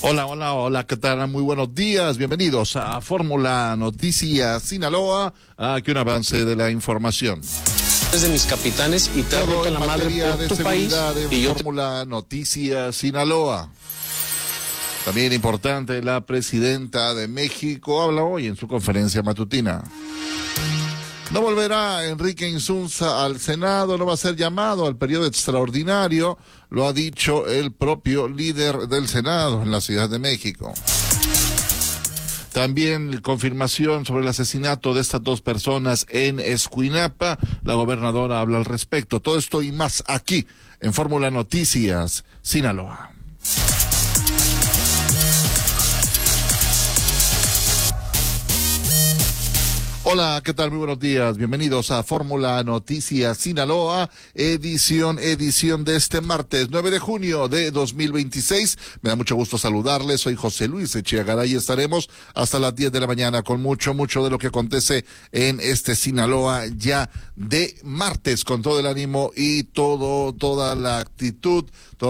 Hola, hola, hola, ¿qué tal? Muy buenos días, bienvenidos a Fórmula Noticias Sinaloa. Aquí un avance de la información. De mis capitanes y te ha roto la madre por tu país y yo Fórmula Noticias Sinaloa. También importante, la presidenta de México habla hoy en su conferencia matutina. No volverá Enrique Insunza al Senado, no va a ser llamado al periodo extraordinario, lo ha dicho el propio líder del Senado en la Ciudad de México. También confirmación sobre el asesinato de estas dos personas en Escuinapa, la gobernadora habla al respecto. Todo esto y más aquí en Fórmula Noticias Sinaloa. Hola, ¿qué tal? Muy buenos días. Bienvenidos a Fórmula Noticias Sinaloa, edición de este martes 9 de junio de 2026. Me da mucho gusto saludarles. Soy José Luis Echeagaray y estaremos hasta las 10 de la mañana con mucho de lo que acontece en este Sinaloa ya de martes, con todo el ánimo y toda la actitud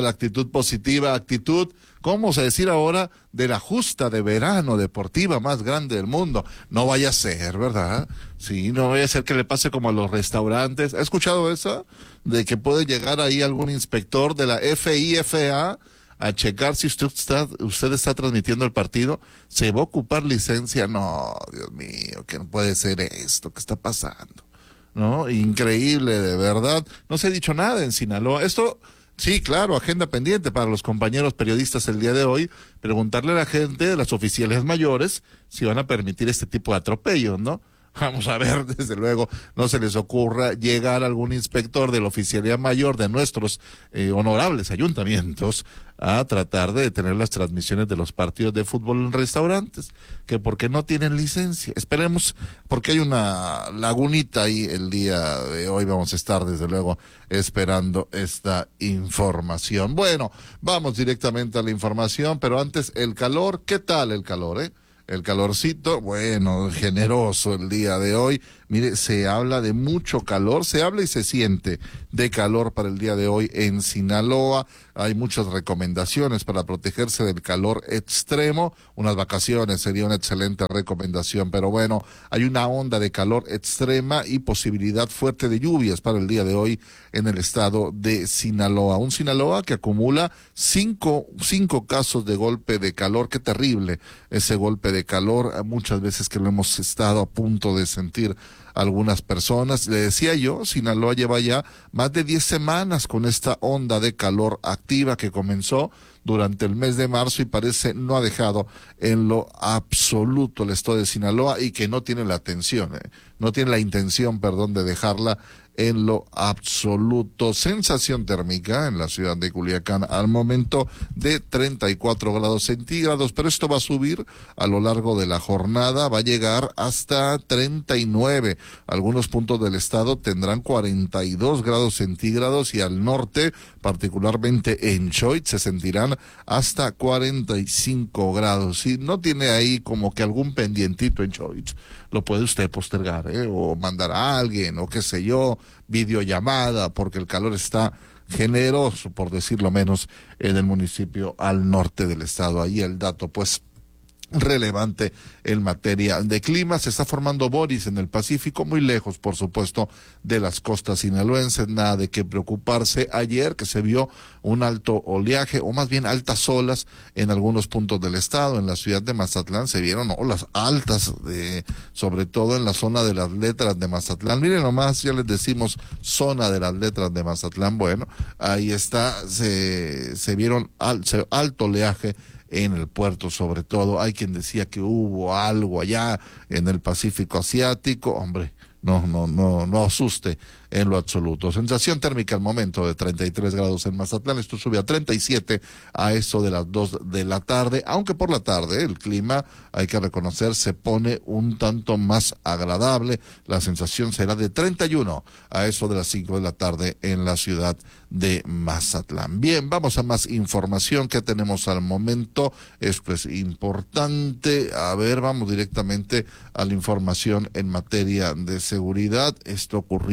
positiva, ¿cómo vamos a decir ahora? De la justa de verano deportiva más grande del mundo. No vaya a ser, ¿verdad? Sí, no vaya a ser que le pase como a los restaurantes. ¿Ha escuchado eso? De que puede llegar ahí algún inspector de la FIFA a checar si usted está transmitiendo el partido. ¿Se va a ocupar licencia? No, Dios mío, que no puede ser esto. ¿Qué está pasando? ¿No? Increíble, de verdad. No se ha dicho nada en Sinaloa. Esto... Sí, claro, agenda pendiente para los compañeros periodistas el día de hoy, preguntarle a la gente de las oficiales mayores si van a permitir este tipo de atropellos, ¿no? Vamos a ver, desde luego, no se les ocurra llegar algún inspector de la oficialía mayor de nuestros honorables ayuntamientos a tratar de detener las transmisiones de los partidos de fútbol en restaurantes, que porque no tienen licencia. Esperemos, porque hay una lagunita ahí el día de hoy. Vamos a estar, desde luego, esperando esta información. Bueno, vamos directamente a la información, pero antes, el calor. ¿Qué tal el calor, El calorcito, bueno, generoso el día de hoy. Mire, se habla de mucho calor, se habla y se siente de calor para el día de hoy en Sinaloa. Hay muchas recomendaciones para protegerse del calor extremo. Unas vacaciones sería una excelente recomendación, pero bueno, hay una onda de calor extrema y posibilidad fuerte de lluvias para el día de hoy en el estado de Sinaloa. Un Sinaloa que acumula cinco casos de golpe de calor. Qué terrible ese golpe de calor, muchas veces que lo hemos estado a punto de sentir algunas personas. Le decía yo, Sinaloa lleva ya más de 10 semanas con esta onda de calor activa que comenzó durante el mes de marzo y parece no ha dejado en lo absoluto el estado de Sinaloa y que no tiene la intención, de dejarla en lo absoluto. Sensación térmica en la ciudad de Culiacán al momento de 34 grados centígrados, pero esto va a subir a lo largo de la jornada, va a llegar hasta 39. Algunos puntos del estado tendrán 42 grados centígrados y al norte, particularmente en Choix, se sentirán hasta 45 grados. Si no tiene ahí como que algún pendientito en Choix, lo puede usted postergar, o mandar a alguien, o qué sé yo, videollamada, porque el calor está generoso, por decirlo menos, en el municipio al norte del estado. Ahí el dato, pues, relevante en materia de clima. Se está formando Boris en el Pacífico, muy lejos, por supuesto, de las costas sinaloenses. Nada de qué preocuparse. Ayer que se vio un alto oleaje, o más bien altas olas en algunos puntos del estado. En la ciudad de Mazatlán se vieron olas altas, sobre todo en la zona de las letras de Mazatlán. Miren nomás, ya les decimos zona de las letras de Mazatlán. Bueno, ahí está, se vieron alto oleaje en el puerto, sobre todo. Hay quien decía que hubo algo allá en el Pacífico Asiático. Hombre, no asuste en lo absoluto. Sensación térmica al momento de 33 grados en Mazatlán. Esto sube a 37 a eso de las 2 de la tarde, aunque por la tarde el clima, hay que reconocer, se pone un tanto más agradable. La sensación será de 31 a eso de las 5 de la tarde en la ciudad de Mazatlán. Bien, vamos a más información que tenemos al momento. Esto es importante. A ver, vamos directamente a la información en materia de seguridad. Esto ocurrido ayer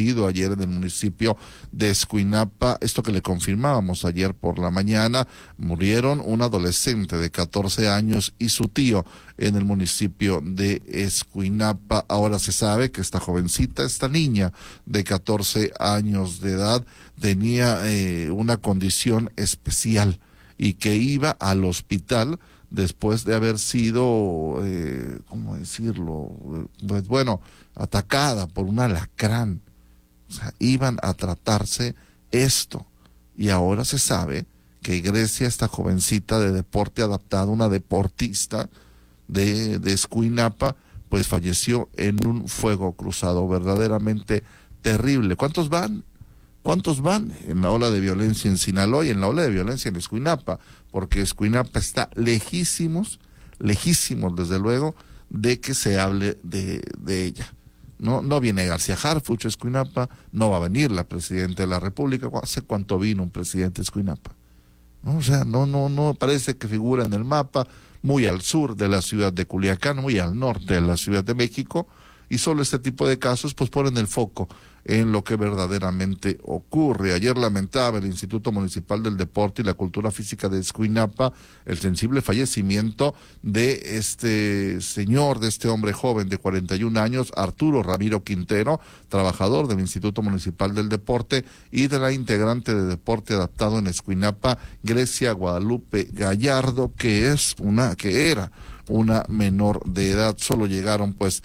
ayer en el municipio de Escuinapa. Esto que le confirmábamos ayer por la mañana, murieron un adolescente de 14 años y su tío en el municipio de Escuinapa. Ahora se sabe que esta jovencita, esta niña de 14 años de edad, tenía una condición especial y que iba al hospital después de haber sido, ¿cómo decirlo? Pues bueno, atacada por un alacrán. O sea, iban a tratarse esto. Y ahora se sabe que Grecia, esta jovencita de deporte adaptado, una deportista de Escuinapa, pues falleció en un fuego cruzado verdaderamente terrible. ¿Cuántos van? ¿Cuántos van en la ola de violencia en Sinaloa y en la ola de violencia en Escuinapa? Porque Escuinapa está lejísimos desde luego, de que se hable de ella. No viene García Harfuch a Escuinapa, no va a venir la presidenta de la República. ¿Hace cuánto vino un presidente de Escuinapa? ¿No? O sea, no parece que figura en el mapa, muy al sur de la ciudad de Culiacán, muy al norte de la Ciudad de México, y solo este tipo de casos pues ponen el foco en lo que verdaderamente ocurre. Ayer lamentaba el Instituto Municipal del Deporte y la Cultura Física de Escuinapa el sensible fallecimiento de este señor, de este hombre joven de 41 años, Arturo Ramiro Quintero, trabajador del Instituto Municipal del Deporte, y de la integrante de Deporte Adaptado en Escuinapa, Grecia Guadalupe Gallardo, que era una menor de edad. Solo llegaron pues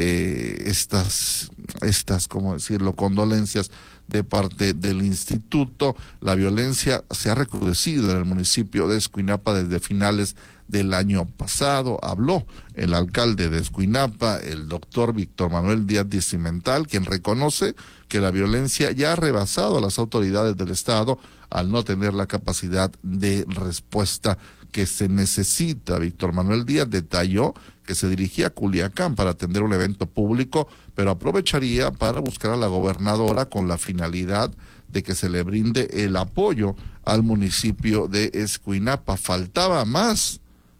estas, ¿cómo decirlo?, condolencias de parte del instituto. La violencia se ha recrudecido en el municipio de Escuinapa desde finales del año pasado. Habló el alcalde de Escuinapa, el doctor Víctor Manuel Díaz de Cimental, quien reconoce que la violencia ya ha rebasado a las autoridades del Estado al no tener la capacidad de respuesta que se necesita. Víctor Manuel Díaz detalló que se dirigía a Culiacán para atender un evento público, pero aprovecharía para buscar a la gobernadora con la finalidad de que se le brinde el apoyo al municipio de Escuinapa. Faltaba más,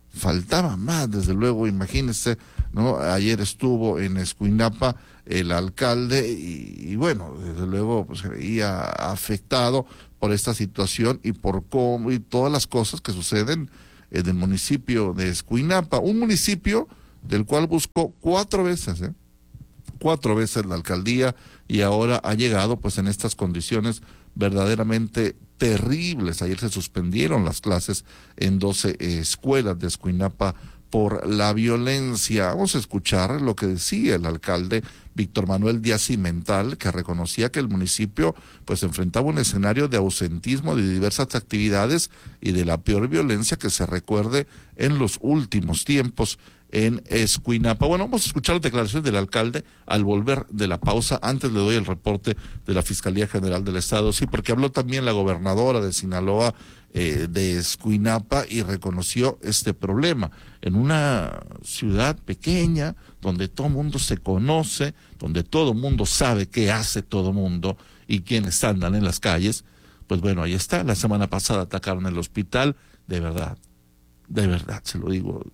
desde luego, imagínense, ¿no? Ayer estuvo en Escuinapa el alcalde y bueno, desde luego pues se veía afectado por esta situación y por cómo y todas las cosas que suceden en el municipio de Escuinapa, un municipio del cual buscó cuatro veces la alcaldía, y ahora ha llegado pues en estas condiciones verdaderamente terribles. Ayer se suspendieron las clases en 12 escuelas de Escuinapa por la violencia. Vamos a escuchar lo que decía el alcalde Víctor Manuel Díaz Cimental, que reconocía que el municipio pues enfrentaba un escenario de ausentismo de diversas actividades y de la peor violencia que se recuerde en los últimos tiempos en Escuinapa. Bueno, vamos a escuchar las declaraciones del alcalde al volver de la pausa. Antes le doy el reporte de la Fiscalía General del Estado, sí, porque habló también la gobernadora de Sinaloa, de Escuinapa, y reconoció este problema en una ciudad pequeña donde todo mundo se conoce, donde todo mundo sabe qué hace todo mundo y quiénes andan en las calles. Pues bueno, ahí está. La semana pasada atacaron el hospital. De verdad, se lo digo,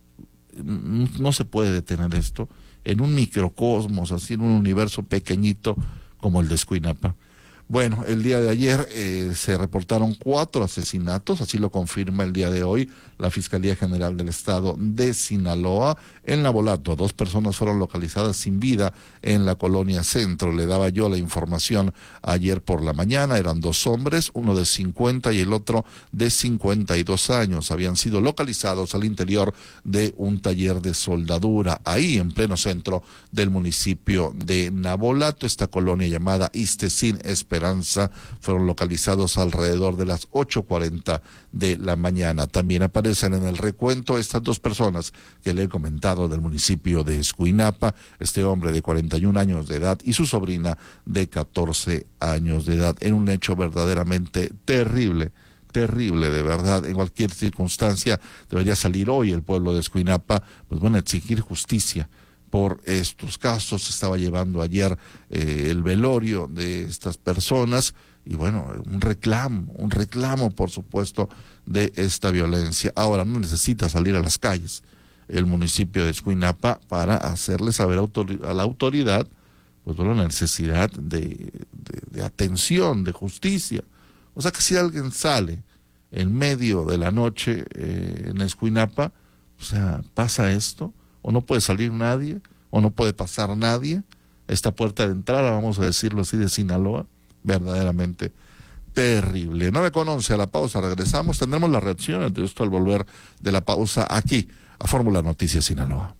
no se puede detener esto en un microcosmos, así en un universo pequeñito como el de Escuinapa. Bueno, el día de ayer se reportaron 4 asesinatos, así lo confirma el día de hoy la Fiscalía General del Estado de Sinaloa. En Navolato, 2 personas fueron localizadas sin vida en la colonia Centro. Le daba yo la información ayer por la mañana. Eran 2 hombres, uno de 50 y el otro de 52 años. Habían sido localizados al interior de un taller de soldadura, ahí en pleno centro del municipio de Navolato. Esta colonia llamada Istezín Esperanza, fueron localizados alrededor de las 8:40 de la mañana. También aparecen en el recuento estas 2 personas que le he comentado del municipio de Escuinapa, este hombre de 41 años de edad y su sobrina de 14 años de edad, en un hecho verdaderamente terrible, de verdad. En cualquier circunstancia debería salir hoy el pueblo de Escuinapa, pues bueno, a exigir justicia por estos casos. Se estaba llevando ayer el velorio de estas personas y bueno, un reclamo por supuesto de esta violencia. Ahora no necesita salir a las calles el municipio de Escuinapa para hacerle saber a la autoridad pues la necesidad de atención, de justicia. O sea que si alguien sale en medio de la noche en Escuinapa, o sea, pasa esto, o no puede salir nadie, o no puede pasar nadie, esta puerta de entrada, vamos a decirlo así, de Sinaloa, verdaderamente terrible. 9:11 a la pausa, regresamos, tendremos las reacciones de esto al volver de la pausa aquí, a Fórmula Noticias Sinaloa.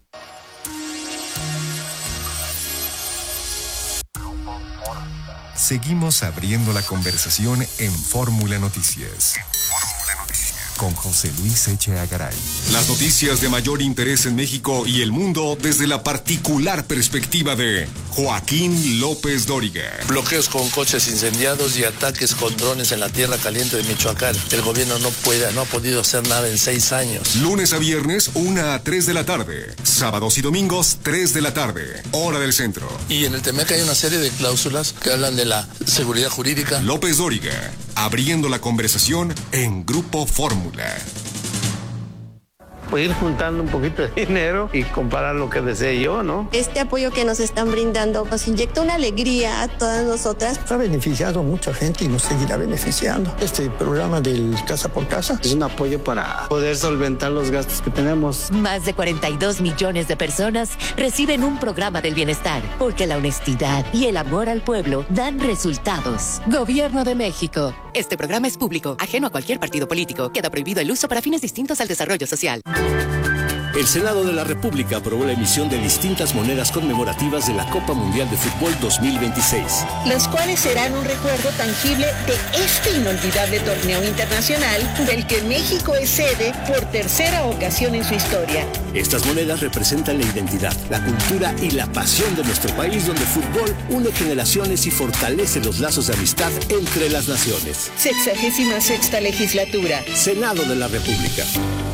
Seguimos abriendo la conversación en Fórmula Noticias. Con José Luis Echeagaray. Las noticias de mayor interés en México y el mundo desde la particular perspectiva de Joaquín López Dóriga. Bloqueos con coches incendiados y ataques con drones en la tierra caliente de Michoacán. El gobierno no ha podido hacer nada en 6 años. Lunes a viernes, 1 a 3 de la tarde. Sábados y domingos, 3 de la tarde. Hora del centro. Y en el TEMEC hay una serie de cláusulas que hablan de la seguridad jurídica. López Dóriga, abriendo la conversación en Grupo Fórmula. Pues ir juntando un poquito de dinero y comprar lo que desee yo, ¿no? Este apoyo que nos están brindando nos inyecta una alegría a todas nosotras. Ha beneficiado a mucha gente y nos seguirá beneficiando. Este programa del Casa por Casa es un apoyo para poder solventar los gastos que tenemos. Más de 42 millones de personas reciben un programa del bienestar, porque la honestidad y el amor al pueblo dan resultados. Gobierno de México. Este programa es público, ajeno a cualquier partido político. Queda prohibido el uso para fines distintos al desarrollo social. El Senado de la República aprobó la emisión de distintas monedas conmemorativas de la Copa Mundial de Fútbol 2026. Las cuales serán un recuerdo tangible de este inolvidable torneo internacional del que México es sede por tercera ocasión en su historia. Estas monedas representan la identidad, la cultura y la pasión de nuestro país, donde el fútbol une generaciones y fortalece los lazos de amistad entre las naciones. 66ª legislatura. Senado de la República.